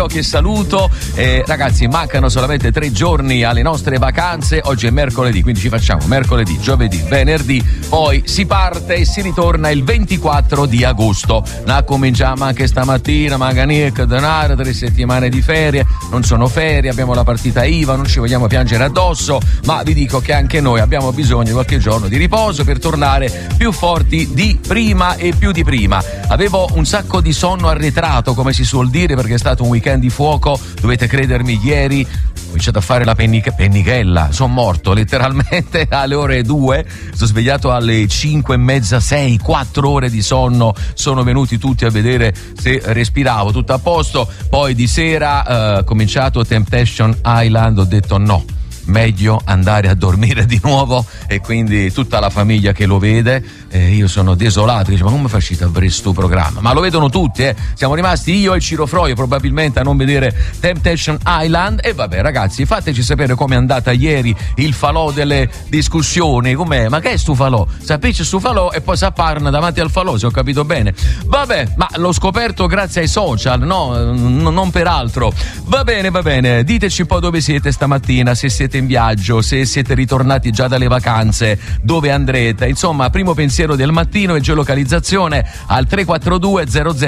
Ciurofroio che saluto. Ragazzi, mancano solamente 3 giorni alle nostre vacanze. Oggi è mercoledì, quindi ci facciamo mercoledì, giovedì, venerdì, poi si parte e si ritorna il 24 di agosto. Cominciamo anche stamattina, magari denaro, 3 settimane di ferie. Non sono ferie, abbiamo la partita IVA, non ci vogliamo piangere addosso, ma vi dico che anche noi abbiamo bisogno di qualche giorno di riposo per tornare più forti di prima e più di prima. Avevo un sacco di sonno arretrato, come si suol dire, perché è stato un weekend di fuoco. Dovete credermi, ieri ho cominciato a fare la pennichella, sono morto letteralmente alle ore 2, sono svegliato alle 5:30, 6, 4 ore di sonno, sono venuti tutti a vedere se respiravo, tutto a posto. Poi di sera ho cominciato Temptation Island, ho detto no, meglio andare a dormire di nuovo, e quindi tutta la famiglia che lo vede, io sono desolato, dice ma come facete a vedere sto programma? Ma lo vedono tutti, siamo rimasti io e Ciurofroio probabilmente a non vedere Temptation Island. E vabbè ragazzi, fateci sapere com'è andata ieri il falò delle discussioni, com'è, ma che è sto falò? Sapete sto falò e poi si apparna davanti al falò, se ho capito bene. Vabbè, ma l'ho scoperto grazie ai social, no, non per altro. Va bene, diteci un po' dove siete stamattina, se siete in viaggio, se siete ritornati già dalle vacanze, dove andrete, insomma, primo pensiero del mattino e geolocalizzazione al 342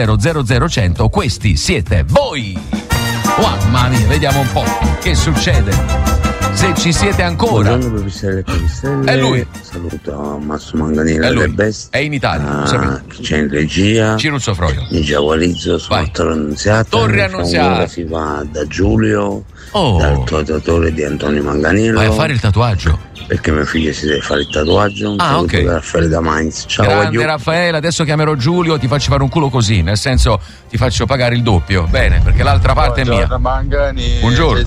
00 100. Questi siete voi. Mamma mia, vediamo un po' che succede, se ci siete ancora. Buongiorno, è lui. Saluto Massimo Manganino, è lui. Best. È in Italia, chi c'è in regia? Ciruzzo Froio. Mi già su Torre Annunziata. Torre Annunziata. Si va da Giulio, dal tatuatore di Antonio Manganino. Vai a fare il tatuaggio? Perché mio figlio si deve fare il tatuaggio. Un saluto da Raffaele da Mainz. Ciao. Grande Raffaele, adesso chiamerò Giulio, ti faccio fare un culo così, nel senso ti faccio pagare il doppio, bene, perché l'altra parte è mia. Mangani, buongiorno.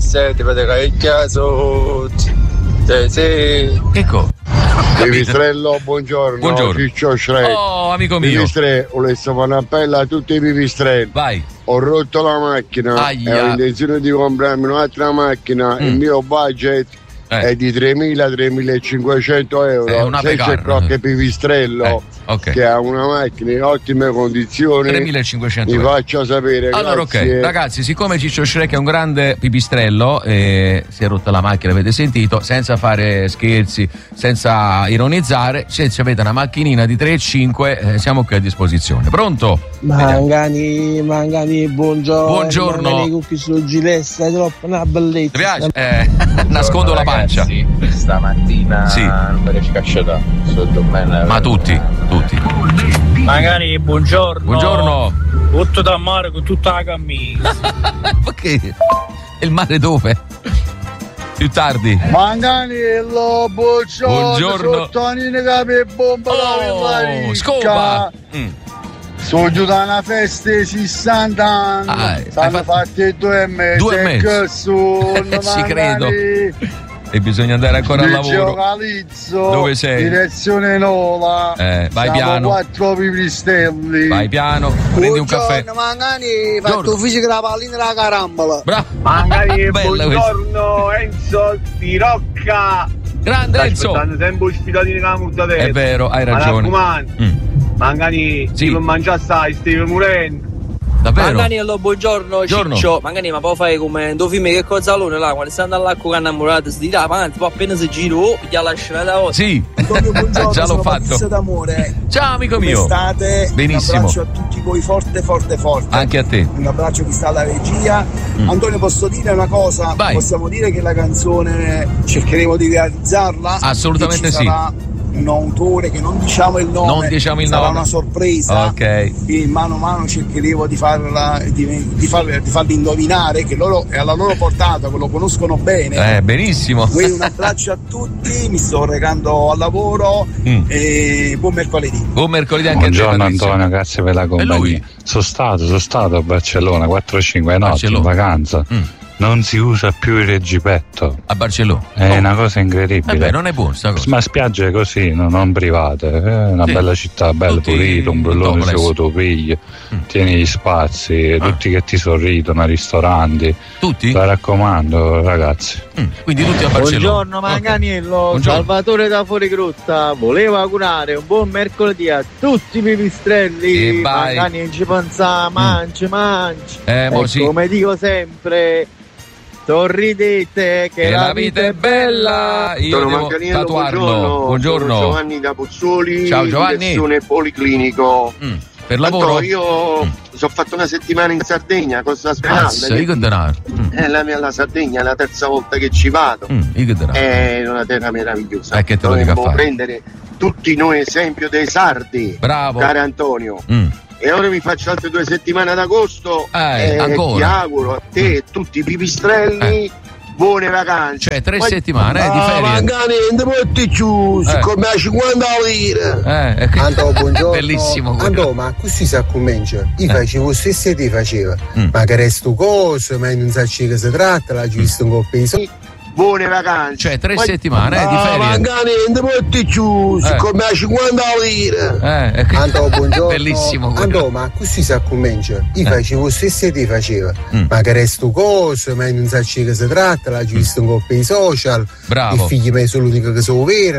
Ecco. Pipistrello, buongiorno. Ciccio Shred. Oh, amico mio. Pipistrello, volessi fare un appello a tutti i pipistrelli. Vai. Ho rotto la macchina e ho intenzione di comprarmi un'altra macchina. Il mio budget è di 3.000-3.500 euro. È una se c'è qualche pipistrello che ha una macchina in ottime condizioni, 3.500 mi euro. faccia sapere. Allora, grazie. ok, ragazzi, siccome Ciccio Shrek è un grande pipistrello e si è rotta la macchina, avete sentito, senza fare scherzi, senza ironizzare, se avete una macchinina di 3,5 siamo qui a disposizione. Pronto? Mangani, buongiorno. Mangani con chi su Gilessa, è troppo una bellezza. Ti piace? Nascondo la pancia. Stamattina non mi riesco a scacciare sotto bene. Ma tutti. Magari buongiorno. Tutto da mare con tutta la camisa. Perché? E il mare dove? Più tardi. Mangani, buongiorno. Sottonine capi bomba la scopa. Sono giù da una festa di 60 anni. Stanno fatti 2 mesi. 2 mesi. Ci credo. E bisogna andare ancora al lavoro. Geocalizzo, dove sei? Direzione Nola. Vai siamo piano. 4 pipistrelli. Vai piano, prendi un caffè. Mangani, fatto fisico la pallina della carambola. Bravo. Mangani, buongiorno Enzo di Rocca. Grande Enzo. Stanno sempre ospitati nella murtatella. È vero, hai ragione. Mangani, sì. Non mangia sai, stai morendo. Davvero? Mangani, buongiorno Ciccio. Mangani, ma poi fai come un film che Cozzalone là, quando sta andando all'acqua con innamorato, si dirà avanti, poi appena si gira, gli lascia da volta. Sì, buongiorno, già l'ho fatto. D'amore. Ciao amico mio. State? Benissimo. Un abbraccio a tutti voi forte. Anche a te. Un abbraccio chi sta alla regia. Antonio, posso dire una cosa? Vai. Possiamo dire che la canzone cercheremo di realizzarla? Assolutamente sì. Un autore che non diciamo il nome, sarà una sorpresa, ok, e mano a mano cercheremo di farli indovinare, che loro è alla loro portata, lo conoscono bene. Benissimo. Quindi un abbraccio a tutti, mi sto recando al lavoro e buon mercoledì. Buon mercoledì anche buongiorno a te. Buongiorno Antonio, grazie per la compagnia. Sono stato a Barcellona 4-5 notti in vacanza. non si usa più il reggipetto a Barcellona. È una cosa incredibile. Beh, non è buona sta cosa. Ma spiagge così, non private, una bella città, bella pulita, un bullone se vuoi tu pigli, tieni gli spazi, tutti che ti sorridono, ristoranti. Tutti? La raccomando, ragazzi. Quindi tutti a Barcellona. Buongiorno Manganiello, Buongiorno. Salvatore da Fuorigrotta. Volevo augurare un buon mercoledì a tutti i pipistrelli. Mangani non ci pensa, mangi. Sì. Come dico sempre, sorridete che la vita è bella. Io devo tatuarlo. Buongiorno. Giovanni da Pozzuoli. Ciao Giovanni. Direzione Policlinico. Per lavoro? Io sono fatto una settimana in Sardegna, Costa Smeralda. La Sardegna è la terza volta che ci vado. È una terra meravigliosa. Che te lo dico a fare? Prendere tutti noi esempio dei sardi. Bravo. Caro Antonio. E ora mi faccio altre 2 settimane ad agosto. Ancora. Ti auguro a te e tutti i pipistrelli buone vacanze. Cioè 3 settimane di ferie. Magari non porti giù, siccome a 50 lire. Andò, buongiorno. Bellissimo. Andò, ma così si accomincia. Io facevo stesso e ti faceva. Ma che resto cosa, ma non sai che si tratta, l'ha visto un po' peso. Buone vacanze. Cioè 3 settimane di ferie. Magari non porti giù, siccome a 50 lire. Andò, buongiorno. Bellissimo. Andò, ma così si accomincia. Io facevo stesso e ti faceva. Ma che resto cosa, ma non sai che si tratta, l'ha visto un po' per i social. Bravo. I figli miei sono l'unico che sono vero.